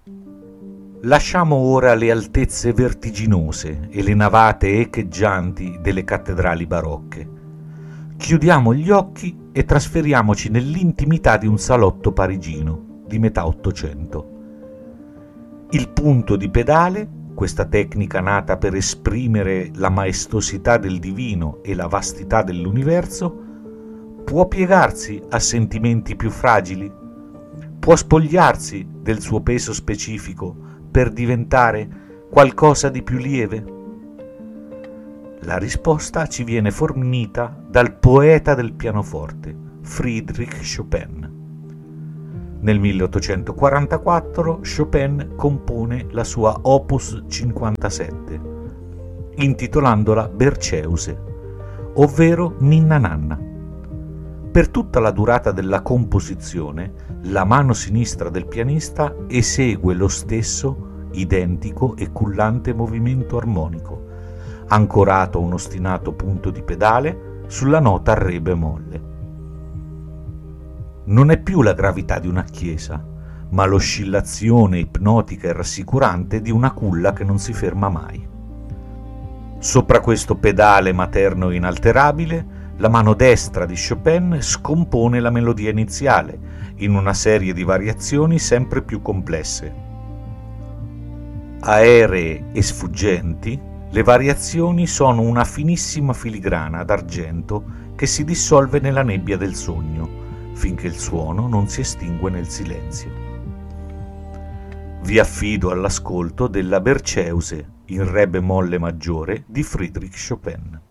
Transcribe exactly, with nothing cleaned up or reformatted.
Lasciamo ora le altezze vertiginose e le navate echeggianti delle cattedrali barocche. Chiudiamo gli occhi e trasferiamoci nell'intimità di un salotto parigino di metà Ottocento. Il punto di pedale, questa tecnica nata per esprimere la maestosità del divino e la vastità dell'universo, può piegarsi a sentimenti più fragili? Può spogliarsi del suo peso specifico per diventare qualcosa di più lieve? La risposta ci viene fornita dal poeta del pianoforte, Friedrich Chopin. Nel milleottocentoquarantaquattro Chopin compone la sua Opus cinquantasette, intitolandola Berceuse, ovvero Ninna Nanna. Per tutta la durata della composizione, la mano sinistra del pianista esegue lo stesso identico e cullante movimento armonico, ancorato a un ostinato punto di pedale sulla nota Re bemolle. Non è più la gravità di una chiesa, ma l'oscillazione ipnotica e rassicurante di una culla che non si ferma mai. Sopra questo pedale materno inalterabile, la mano destra di Chopin scompone la melodia iniziale in una serie di variazioni sempre più complesse. Aeree e sfuggenti, le variazioni sono una finissima filigrana d'argento che si dissolve nella nebbia del sogno, finché il suono non si estingue nel silenzio. Vi affido all'ascolto della Berceuse in Re bemolle maggiore di Friedrich Chopin.